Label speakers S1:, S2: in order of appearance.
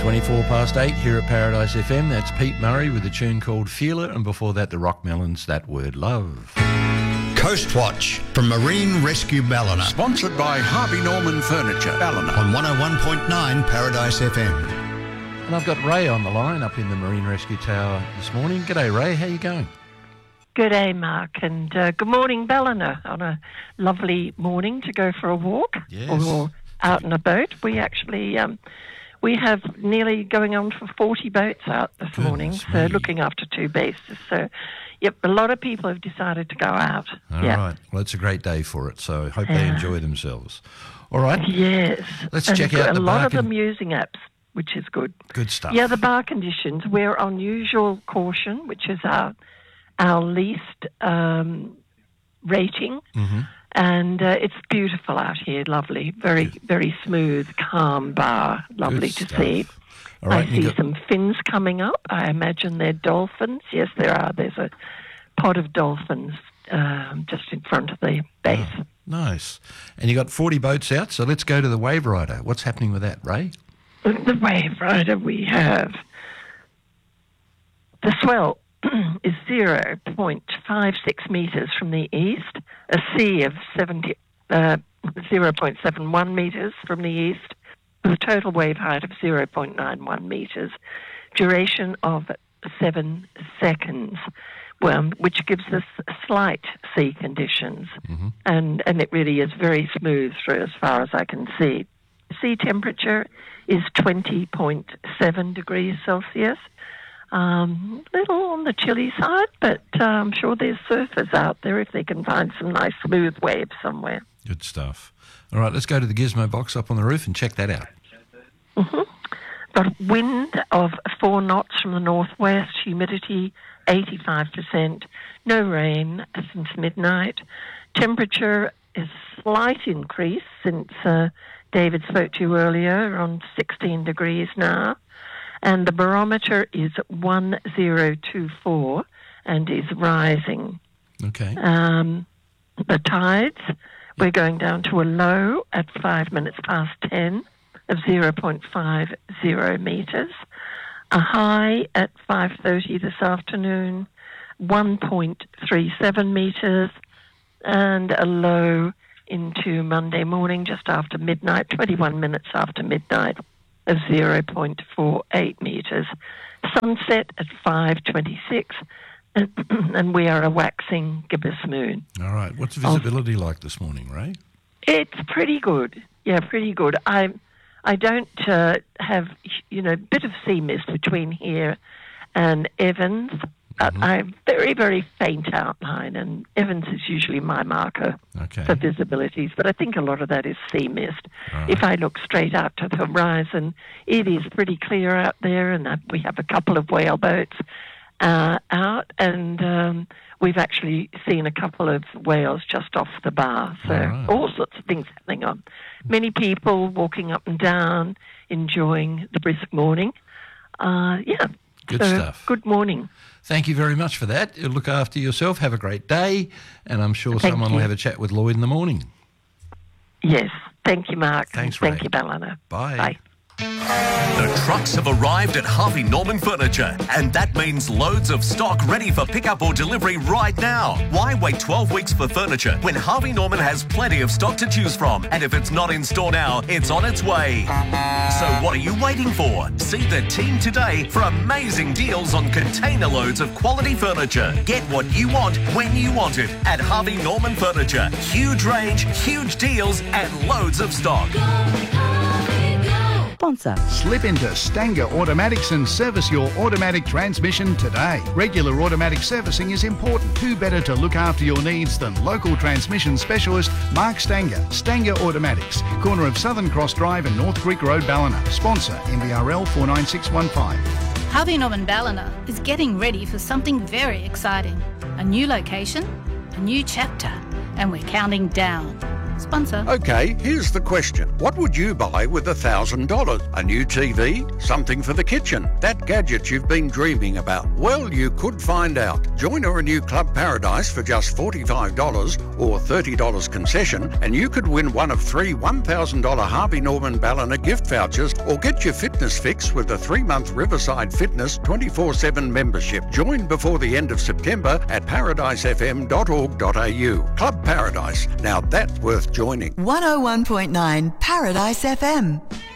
S1: 24 past 8 here at Paradise FM. That's Pete Murray with a tune called Feeler, and before that, the Rockmelons, That Word Love.
S2: Coast Watch from Marine Rescue Ballina.
S3: Sponsored by Harvey Norman Furniture, Ballina.
S2: On 101.9 Paradise FM.
S1: And I've got Ray on the line up in the Marine Rescue Tower this morning. G'day, Ray. How you going?
S4: Good day, Mark, and good morning, Ballina, on a lovely morning to go for a walk or out in a boat. We actually we have nearly going on for 40 boats out this morning, so looking after two bases. So, yep, a lot of people have decided to go out.
S1: All right. Well, it's a great day for it, so I hope they enjoy themselves. All right.
S4: Yes.
S1: Let's check out the
S4: a lot of them using apps, which is good.
S1: Good stuff.
S4: Yeah, the bar conditions. We're on usual caution, which is our least rating, and it's beautiful out here, lovely, very smooth, calm bar, lovely to see.
S1: All right,
S4: I see some fins coming up. I imagine they're dolphins. Yes, there are. There's a pod of dolphins just in front of the base.
S1: Oh, nice. And you got 40 boats out, so let's go to the Wave Rider. What's happening with that, Ray?
S4: The Wave Rider, we have the swell is 0.56 metres from the east, a sea of 0.71 metres from the east, with a total wave height of 0.91 metres, duration of 7 seconds, which gives us slight sea conditions, and it really is very smooth through as far as I can see. Sea temperature is 20.7 degrees Celsius. Little on the chilly side, but I'm sure there's surfers out there if they can find some nice smooth waves somewhere.
S1: Good stuff. All right, let's go to the gizmo box up on the roof and check that out.
S4: Got wind of 4 knots from the northwest, humidity 85%, no rain since midnight. Temperature is slight increase since David spoke to you earlier, on 16 degrees now. And the barometer is 1024 and is rising.
S1: Okay.
S4: The tides, we're going down to a low at 5 minutes past 10 of 0.50 metres. A high at 5:30 this afternoon, 1.37 metres. And a low into Monday morning just after midnight, 21 minutes after midnight, of 0.48 metres. Sunset at 5:26, and we are a waxing gibbous moon.
S1: All right. What's visibility like this morning, Ray?
S4: It's pretty good. Yeah, pretty good. I don't have, a bit of sea mist between here and Evans. I'm very, very faint outline, and Evans is usually my marker for visibilities, but I think a lot of that is sea mist. Right. If I look straight out to the horizon, it is pretty clear out there, and we have a couple of whale boats out, and we've actually seen a couple of whales just off the bar, so all sorts of things happening on. Many people walking up and down, enjoying the brisk morning.
S1: Good stuff.
S4: Good morning.
S1: Thank you very much for that. Look after yourself. Have a great day. And I'm sure someone will have a chat with Lloyd in the morning.
S4: Yes. Thank you, Mark.
S1: Thanks, Ray.
S4: Thank you, Ballina.
S1: Bye.
S4: Bye.
S5: The trucks have arrived at Harvey Norman Furniture, and that means loads of stock ready for pickup or delivery right now. Why wait 12 weeks for furniture when Harvey Norman has plenty of stock to choose from? And if it's not in store now, it's on its way. So what are you waiting for? See the team today for amazing deals on container loads of quality furniture. Get what you want when you want it at Harvey Norman Furniture. Huge range, huge deals, and loads of stock.
S6: Sponsor.
S3: Slip into Stanger Automatics and service your automatic transmission today. Regular automatic servicing is important. Who better to look after your needs than local transmission specialist Mark Stanger? Stanger Automatics, corner of Southern Cross Drive and North Creek Road, Ballina. Sponsor NBRL 49615.
S6: Harvey Norman Ballina is getting ready for something very exciting. A new location, a new chapter, and we're counting down. Sponsor.
S7: Okay, here's the question. What would you buy with $1,000? A new TV? Something for the kitchen? That gadget you've been dreaming about? Well, you could find out. Join or renew Club Paradise for just $45 or $30 concession, and you could win one of 3 $1,000 Harvey Norman Ballina gift vouchers, or get your fitness fix with a 3-month Riverside Fitness 24/7 membership. Join before the end of September at paradisefm.org.au. Club Paradise. Now that's worth joining.
S8: 101.9 Paradise FM.